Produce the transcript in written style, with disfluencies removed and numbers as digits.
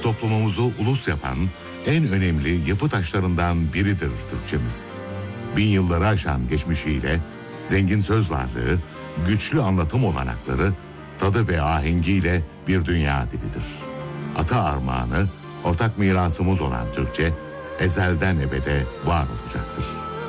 Toplumumuzu ulus yapan en önemli yapı taşlarından biridir Türkçemiz. Bin yılları aşan geçmişiyle, zengin söz varlığı, güçlü anlatım olanakları, tadı ve ahengiyle bir dünya dilidir. Ata armağanı, ortak mirasımız olan Türkçe, ezelden ebede var olacaktır.